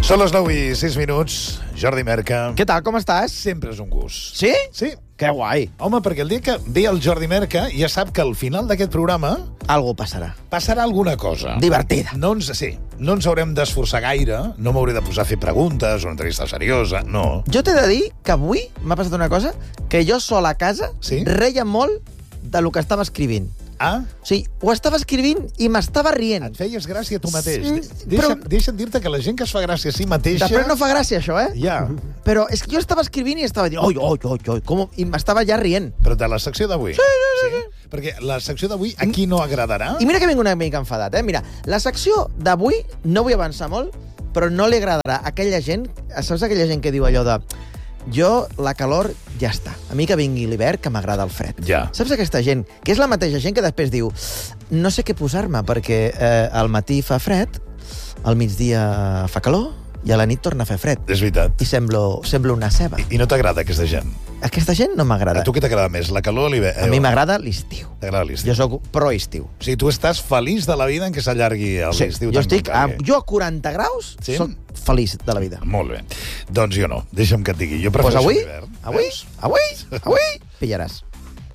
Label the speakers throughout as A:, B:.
A: Són les 9:06. Jordi Merca.
B: Què tal, com estàs?
A: Sempre és un gust.
B: Sí?
A: Sí.
B: Que guai.
A: Home, perquè el dia que ve el Jordi Merca ja sap que al final d'aquest programa
B: Algo passarà.
A: passarà alguna cosa.
B: Divertida.
A: No ens haurem d'esforçar gaire, no m'hauré de posar a fer preguntes, una entrevista seriosa, no.
B: Jo t'he de dir que avui m'ha passat una cosa que jo sol a casa
A: Sí?
B: reia molt de lo que estava escrivint.
A: Ah,
B: O sigui, ho estava escrivint i m'estava rient.
A: et feies gràcia a tu mateix.
B: Sí, però-
A: Deixa'm dir-te que la gent que es fa gràcia a si mateixa...
B: Després no fa gràcia, això, eh?
A: Ja,
B: Però és que jo estava escrivint i estava dient oi, com... i m'estava ja rient.
A: però de la secció d'avui. Sí. Perquè la secció d'avui a qui no agradarà?
B: I mira que vinc una mica enfadat, eh? Mira, la secció d'avui, no vull avançar molt, però no li agradarà a aquella gent... Saps aquella gent que diu allò de... Jo, la calor, ja està. A mi que vingui l'hivern, que m'agrada el fred.
A: Ja.
B: Saps aquesta gent? Que és la mateixa gent que després diu no sé què posar-me, perquè al matí fa fred, al migdia fa calor i a la nit torna a fer fred.
A: És veritat.
B: I semblo una ceba.
A: I no t'agrada aquesta gent?
B: Aquesta gent no m'agrada.
A: A tu què t'agrada més, la calor o l'hivern?
B: A mi m'agrada l'estiu.
A: T'agrada l'estiu?
B: Jo sóc pro-estiu.
A: O sigui, tu estàs feliç de la vida en què s'allargui l'estiu.
B: Jo
A: tan
B: estic...
A: com calgui.
B: Jo a 40 graus
A: Sí?
B: sóc feliç de la vida.
A: Molt bé. Doncs jo no. Deixa'm que et digui. Jo
B: Pues
A: prefereixo
B: avui,
A: l'hivern.
B: avui,
A: Veus?
B: avui, pillaràs.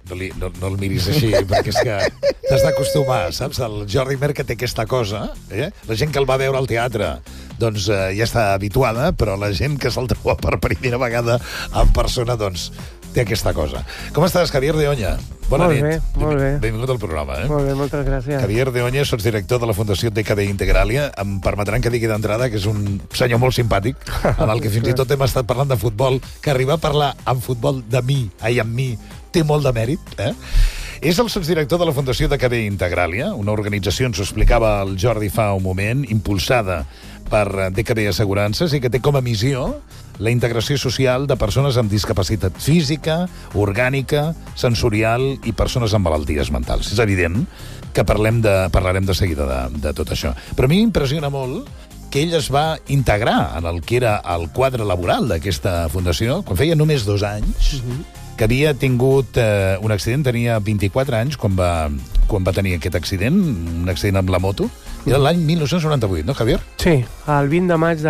A: No el miris així, perquè és que t'has d'acostumar, saps? El Jordi Merca té aquesta cosa, eh? La gent que el va veure al teatre doncs ja està habituada, però la gent que se'l troba per primera vegada en persona, doncs té aquesta cosa. Com estàs, Javier de Oña? Bona
C: Molt
A: nit.
C: bé, molt bé.
A: Benvingut al programa, eh?
C: Molt bé, moltes gràcies.
A: Javier de Oña, sotsdirector de la Fundació DKB Integralia. Em permetran que digui d'entrada que és un senyor molt simpàtic, en el que fins i tot hem estat parlant de futbol, que arribar a parlar en futbol de mi, amb mi, té molt de mèrit, eh? És el sotsdirector de la Fundació DKB Integralia, una organització, ens ho explicava el Jordi fa un moment, impulsada per DKB Assegurances i que té com a missió la integració social de persones amb discapacitat física, orgànica, sensorial i persones amb malalties mentals. És evident que parlarem de seguida de tot això. Però a mi m'impressiona molt que ell es va integrar en el que era el quadre laboral d'aquesta fundació quan feia només 2 anys, que havia tingut un accident, tenia 24 anys quan va tenir aquest accident, un accident amb la moto. Era l'any 1998, no, Javier?
C: Sí, el 20 de maig de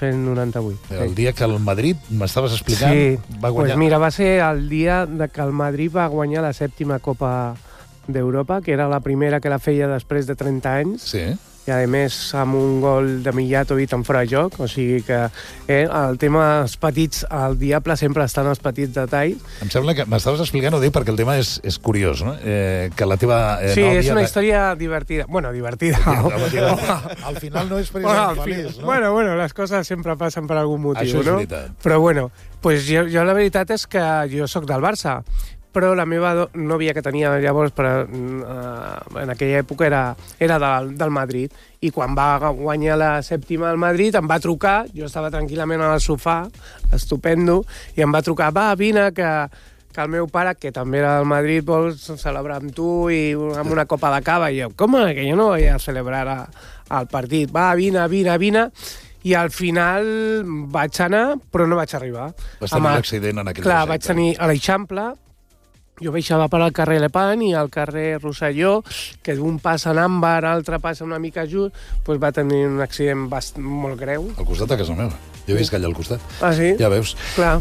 C: 1998.
A: El dia que el Madrid, m'estaves explicant,
C: Sí,
A: va guanyar.
C: pues mira, va ser el dia de que el Madrid va guanyar la 7ª Copa d'Europa, que era la primera que la feia després de 30 anys,
A: Sí.
C: i a més amb un gol de Mijatovic en fora de joc, o sigui que el tema dels petits, el diable sempre està en els petits detalls.
A: Em sembla que m'estaves explicant, ho dic perquè el tema és curiós, no? Que la teva
C: Sí,
A: nòvia...
C: és una història divertida. Bueno, divertida.
A: Al final no és precisament feliç, no?
C: Bueno, les coses sempre passen per algun motiu,
A: Això és
C: no?
A: veritat.
C: Però bueno, pues jo la veritat és que jo sóc del Barça, però la meva nòvia que tenia llavors en aquella època era del Madrid, i quan va guanyar la 7ª al Madrid em va trucar, jo estava tranquil·lament al sofà, estupendo, i em va trucar, va, vine, que el meu pare, que també era del Madrid, vol celebrar amb tu i amb una copa de cava. I jo, com que jo no vaig a celebrar el partit? Va, vine. I al final vaig anar, però no vaig arribar.
A: Vas tenir l'accident en aquell
C: Clar,
A: trajecte.
C: vaig tenir a l'Eixample, jo baixava per al carrer Lepant i al carrer Rosselló, que d'un pas en àmbar, altre passa una mica just, doncs va tenir un accident molt greu.
A: Al costat de casa meva. Jo he vist allà al costat.
C: Ah, sí?
A: Ja veus.
C: Clar.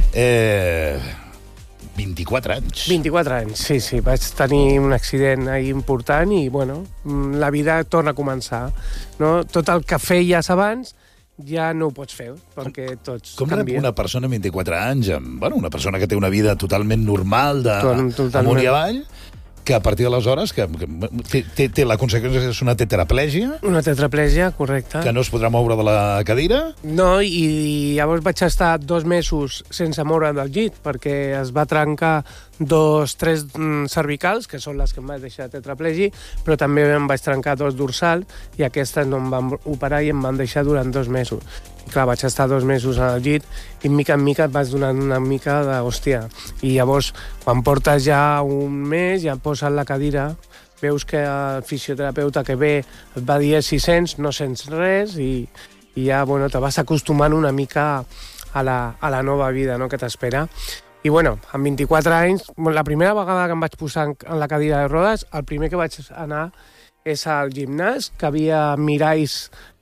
A: 24 anys.
C: 24 anys, sí. Vaig tenir un accident ahí important i, bueno, la vida torna a començar, no? Tot el que feies abans ja no ho pots fer, perquè tots
A: Com rep
C: canvien.
A: una persona amb 24 anys, una persona que té una vida totalment normal,
C: Totalment.
A: amunt i avall, que a partir d'aleshores que té la conseqüència és una tetraplègia,
C: Una tetraplègia, correcte.
A: que no es podrà moure de la cadira.
C: No, i llavors vaig estar 2 mesos sense moure del llit, perquè es va trencar 3 cervicals, que són les que em vaig deixar tetraplègic, però també em vaig trencar 2 dorsals, i aquestes no em van operar i em van deixar durant 2 mesos. I clar, vaig estar 2 mesos al llit, i mica en mica et vas donant una mica d'hòstia. I llavors, quan portes ja un mes, ja posen la cadira, veus que el fisioterapeuta que ve et va dir 600, no sents res, i ja, bueno, te vas acostumant una mica a la nova vida, no?, que t'espera. I, bueno, amb 24 anys, la primera vegada que em vaig posar en la cadira de rodes, el primer que vaig anar és al gimnàs, que havia miralls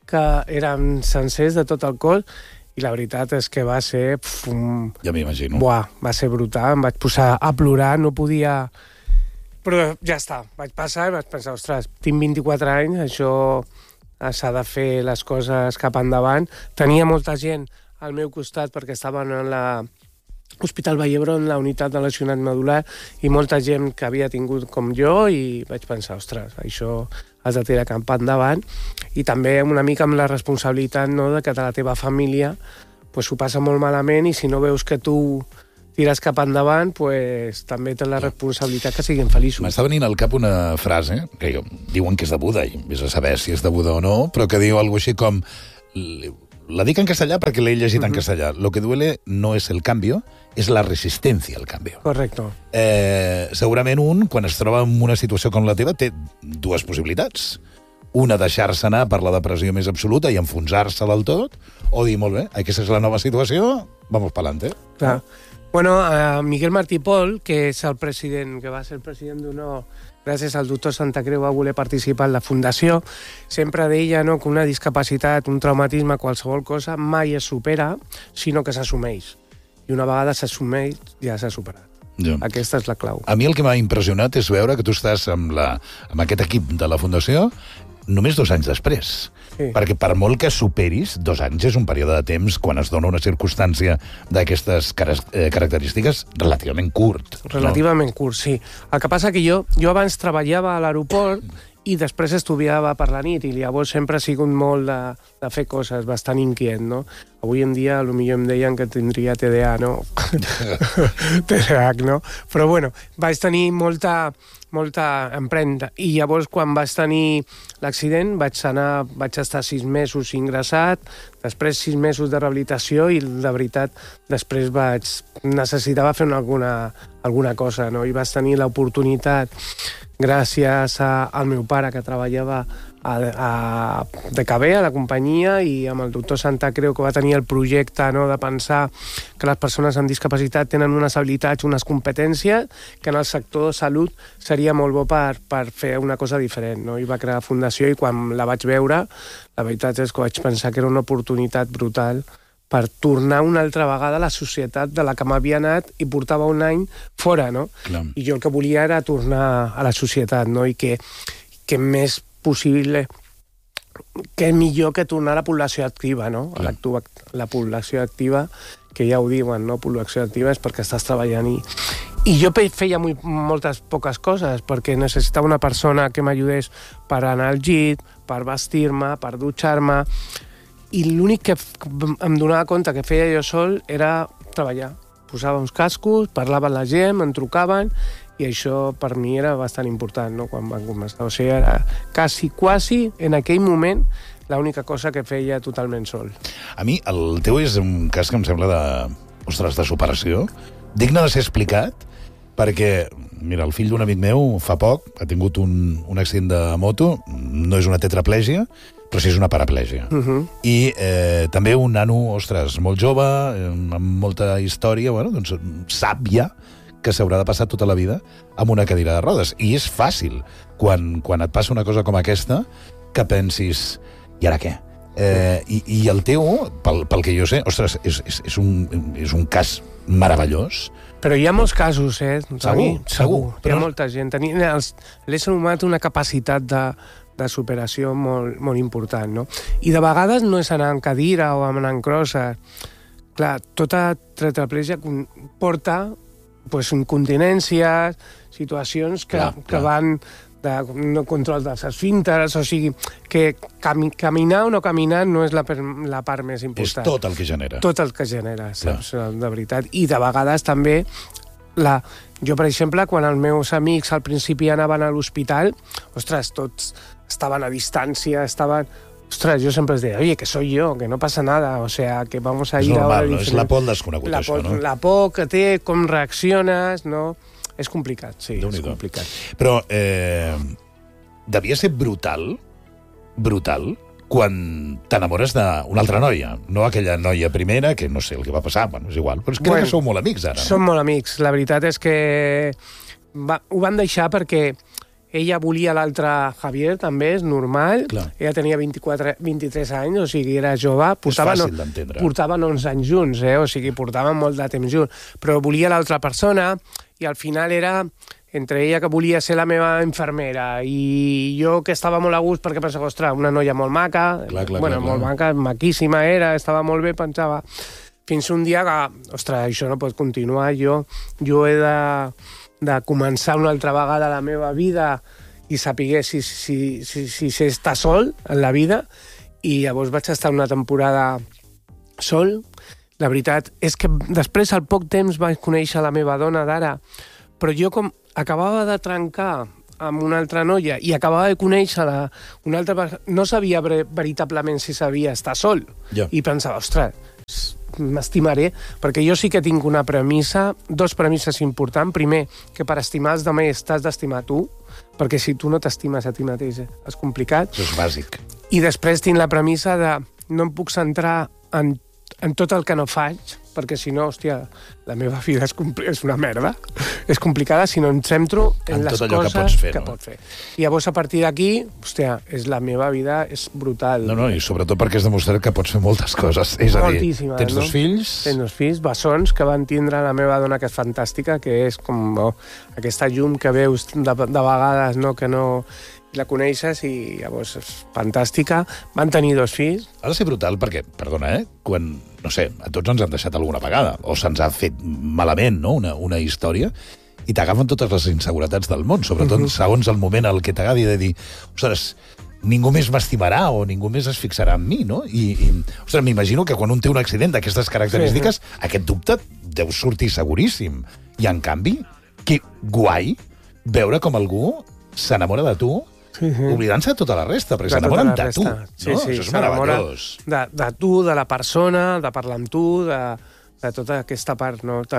C: que eren sencers de tot el cos, i la veritat és que va ser...
A: Ja m'imagino.
C: Buah, va ser brutal, em vaig posar a plorar, no podia... Però ja està, vaig passar i vaig pensar, ostres, tinc 24 anys, això s'ha de fer les coses cap endavant. Tenia molta gent al meu costat perquè estaven en l'Hospital Vall d'Hebron, la unitat de lesionat medular, i molta gent que havia tingut com jo, i vaig pensar, ostres, això has de tirar cap endavant, i també una mica amb la responsabilitat, no?, de que la teva família pues, s'ho passa molt malament, i si no veus que tu tires cap endavant, pues, també tens la responsabilitat que siguin feliços.
A: M'està venint al cap una frase, que diuen que és de Buda, i vés a saber si és de Buda o no, però que diu alguna cosa així com... La dic en castellà perquè l'he llegit en castellà. Lo que duele no es el cambio, es la resistencia al cambio.
C: Correcto.
A: Segurament quan es troba en una situació com la teva, té dues possibilitats. Una, deixar-se anar per la depressió més absoluta i enfonsar-se del tot, o dir, molt bé, aquesta és la nova situació, vamos pa'lante.
C: Clar. Bueno, Miguel Martí Pol, que és el president, que va ser el president d'honor gràcies al doctor Santa Creu va voler participar en la fundació, sempre deia, no, que una discapacitat, un traumatisme, qualsevol cosa, mai es supera, sinó que s'assumeix. I una vegada s'assumeix, ja s'ha superat.
A: Ja.
C: Aquesta és la clau.
A: A mi el que m'ha impressionat és veure que tu estàs amb aquest equip de la Fundació només 2 anys després.
C: Sí.
A: Perquè per molt que superis, 2 anys és un període de temps, quan es dona una circumstància d'aquestes característiques, relativament curt.
C: Relativament curt, sí. El que passa que jo abans treballava a l'aeroport i després estudiava per la nit, i llavors sempre ha sigut molt de fer coses, bastant inquiet, no? Avui en dia potser em deien que tindria TDA, no? TDAH, no? Però bueno, vaig tenir molta empremta, i llavors quan vaig tenir l'accident vaig estar 6 mesos ingressat, després 6 mesos de rehabilitació, i de veritat després necessitava fer alguna cosa, no? I vaig tenir l'oportunitat, gràcies al meu pare que treballava a DKB, a la companyia, i amb el doctor Santa Creu, que va tenir el projecte, no?, de pensar que les persones amb discapacitat tenen unes habilitats, unes competències, que en el sector de salut seria molt bo per fer una cosa diferent, no? I va crear la fundació, i quan la vaig veure, la veritat és que vaig pensar que era una oportunitat brutal per tornar una altra vegada a la societat de la que m'havia anat i portava un any fora, no?
A: Clar. I
C: jo el que volia era tornar a la societat, no? I que més possible, que millor que tornar a la població activa, no? La població activa, que ja ho diuen, no? Població activa és perquè estàs treballant i jo feia moltes poques coses, perquè necessitava una persona que m'ajudés per anar al llit, per vestir-me, per dutxar-me, i l'únic que em donava compte que feia jo sol era treballar. Posava uns cascos, parlava amb la gent, em trucaven, i això per mi era bastant important, no?, quan van començar. O sigui, era quasi, en aquell moment, l'única cosa que feia totalment sol.
A: A mi, el teu és un cas que em sembla de superació, digne de ser explicat, perquè, mira, el fill d'un amic meu fa poc ha tingut un accident de moto, no és una tetraplègia, però sí és una paraplègia. I també un nano, ostres, molt jove, amb molta història, bueno, doncs sap ja que s'haurà de passar tota la vida amb una cadira de rodes. I és fàcil, quan et passa una cosa com aquesta, que pensis, i ara què? I el teu, pel que jo sé, ostres, és un cas meravellós.
C: Però hi ha molts casos,
A: Segur.
C: Hi ha molta gent. L'ésser humà té una capacitat de superació molt important, no? I de vegades no és anar en cadira o anar en crosses. Clar, tota tetraplègia porta incontinències, situacions que van de no control dels esfínteres, o sigui, que caminar o no caminar no és la part més important.
A: És tot el que genera.
C: Tot el que genera, saps? De veritat. I de vegades també, jo, per exemple, quan els meus amics al principi anaven a l'hospital, ostres, tots estaven a distància, Ostres, yo siempre les deia, oye, que soy yo, que no pasa nada, o sea, que vamos a ir
A: normal,
C: ahora...
A: És la por al desconegut, això, no?
C: La por que té, com reacciones, no? És complicat, sí, és complicat.
A: Però devia ser brutal, quan t'enamores d'una altra noia, no aquella noia primera, que no sé el que va passar, bueno, és igual, però crec que sou molt amics ara, no?
C: Som molt amics, la veritat és que ho van deixar perquè ella volia l'altre Javier, també, és normal.
A: Clar.
C: Ella tenia 23 anys, o sigui, era jove.
A: És fàcil d'entendre.
C: Portaven 11 anys junts, o sigui, portaven molt de temps junts. Però volia l'altra persona i al final era entre ella que volia ser la meva infermera i jo que estava molt a gust perquè pensava, ostres, una noia molt maca, molt maca, maquíssima era, estava molt bé, pensava. Fins un dia que, ostres, això no pot continuar, jo he de començar una altra vegada la meva vida i saber si sé estar sol en la vida, i llavors vaig estar una temporada sol. La veritat és que després, al poc temps, vaig conèixer la meva dona d'ara, però jo com acabava de trencar amb una altra noia i acabava de conèixer una altra, no sabia veritablement si sabia estar sol. I pensava, ostres, m'estimaré, perquè jo sí que tinc una premissa, dos premisses importants. Primer, que per estimar els altres t'has d'estimar tu, perquè si tu no t'estimes a ti mateix és complicat.
A: Això és bàsic.
C: I després tinc la premissa de no em puc centrar en tot el que no faig, perquè si no, hòstia, la meva vida és una merda, és complicada, si no em centro en les coses que pot fer. I llavors, a partir d'aquí, hòstia, la meva vida és brutal.
A: No, i sobretot perquè has demostrat que pots fer moltes coses. És a dir, tens dos fills...
C: Tens dos fills, bessons, que van tindre la meva dona, que és fantàstica, que és com aquesta llum que veus de vegades, que no la coneixes, i llavors és fantàstica. Van tenir dos fills.
A: Ha de ser brutal perquè, perdona, quan, no sé, a tots ens han deixat alguna vegada, o se'ns ha fet malament, no?, una història, i t'agafen totes les inseguretats del món, sobretot segons el moment al que t'agafi de dir, ostres, ningú més m'estimarà o ningú més es fixarà en mi, no? I ostres, m'imagino que quan un té un accident d'aquestes característiques, aquest dubte deu sortir seguríssim. I, en canvi, que guai veure com algú s'enamora de tu, oblidant-se de tota la resta, perquè s'enamoren de tu.
C: Sí,
A: això és meravellós.
C: De tu, de la persona, de parlar amb tu, de tota aquesta part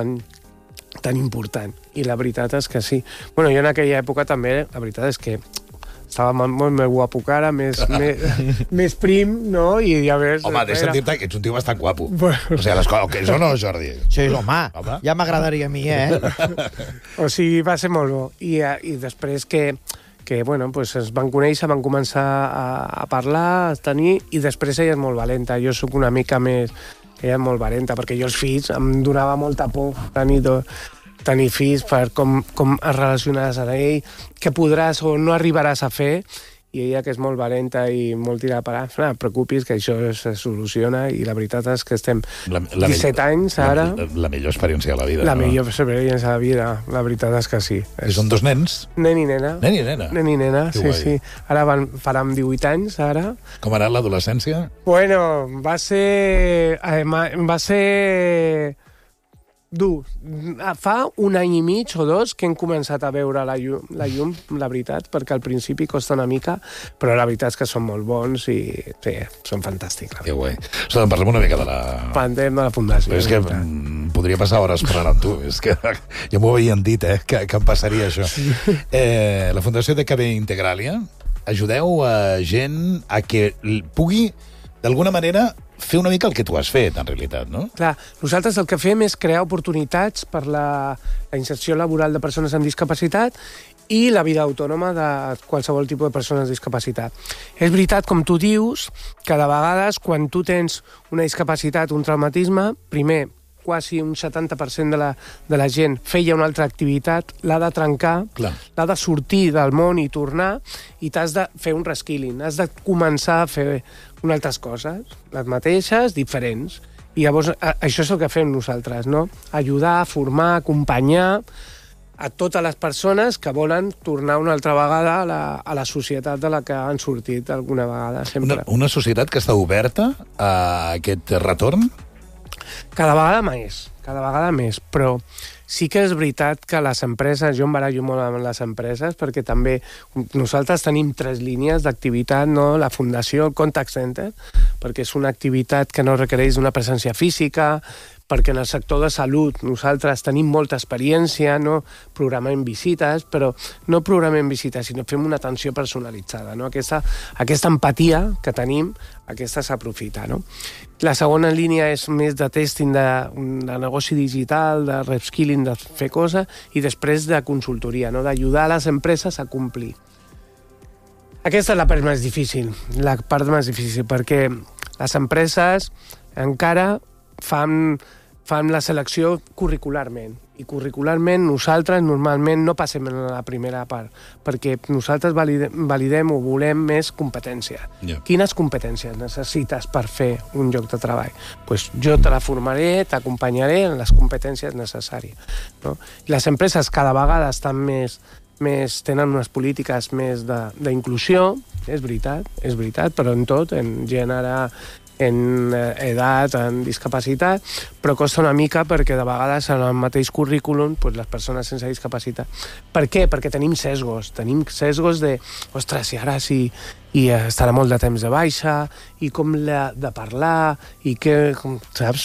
C: tan important. I la veritat és que sí. Bueno, jo en aquella època també, la veritat és que estava molt més guapo que ara, més prim, no? I ja ves...
A: Home, deixa'm dir-te que ets un tio bastant guapo. O sigui, les coses, que és o no, Jordi?
B: Sí, home, ja m'agradaria a mi,
C: O sigui, va ser molt bo. I després que bueno, pues es van conèixer, van començar a parlar, a tenir, i després ella és molt valenta. Jo sóc una mica més... Ella és molt valenta, perquè jo els fills em donava molta por tenir fills, per com es relacionaràs amb ell, què podràs o no arribaràs a fer, i ella, que és molt valenta i molt tirada per allà, no et preocupis, que això se soluciona, i la veritat és que estem 17 anys ara...
A: La millor experiència de la vida.
C: La millor experiència de la vida, la veritat és que sí.
A: I són dos nens?
C: Nen i nena.
A: Nen i nena?
C: Nen i nena, sí. Ara faran 18 anys, ara.
A: Com ha anat l'adolescència?
C: Bueno, va ser dur. Fa un any i mig o dos que hem començat a veure la llum, la veritat, perquè al principi costa una mica, però la veritat és que són molt bons i sí, són fantàstics.
A: Que guai. Parlem una mica de la...
C: Parlem de la fundació.
A: És que podria passar hores parlant amb tu. És que ja m'ho havien dit, que em passaria això. La Fundació DKB Integralia, ajudeu a gent a que pugui, d'alguna manera, fer una mica el que tu has fet, en realitat, no?
C: Clar, nosaltres el que fem és crear oportunitats per la inserció laboral de persones amb discapacitat i la vida autònoma de qualsevol tipus de persones amb discapacitat. És veritat, com tu dius, que de vegades, quan tu tens una discapacitat, un traumatisme, primer, quasi un 70% de la gent feia una altra activitat, l'ha de trencar, l'ha de sortir del món i tornar, i t'has de fer un reskilling, has de començar a fer unes altres coses, les mateixes, diferents. I llavors això és el que fem nosaltres, no? Ajudar, formar, acompanyar a totes les persones que volen tornar una altra vegada a la societat de la que han sortit alguna vegada, sempre.
A: Una societat que està oberta a aquest retorn?
C: Cada vegada més, però sí que és veritat que les empreses, jo em barallo molt amb les empreses, perquè també nosaltres tenim 3 línies d'activitat, no? La fundació, el contact center, perquè és una activitat que no requereix una presència física, perquè en el sector de salut nosaltres tenim molta experiència, no programem visites, però no programem visites, sinó fem una atenció personalitzada, no? Aquesta empatia que tenim, aquesta s'aprofita, no? La segona línia és més de testing de negoci digital, de reskilling, de fer coses, i després de consultoria, no? D'ajudar les empreses a complir. Aquesta és la part més difícil, perquè les empreses encara fan la selecció curricularment. I curricularment nosaltres normalment no passem a la primera part, perquè nosaltres validem o volem més competències.
A: Yeah.
C: Quines competències necessites per fer un lloc de treball? Pues jo te la formaré, t'acompanyaré en les competències necessàries. No? Les empreses cada vegada estan tenen unes polítiques més d'inclusió, és veritat, però en tot, en gènere, en edat, en discapacitat, però costa una mica perquè de vegades en el mateix currículum les persones sense discapacitat. Per què? Perquè tenim sesgos de, ostres, i ara sí, i estarà molt de temps de baixa, i com l'ha de parlar, i què, saps?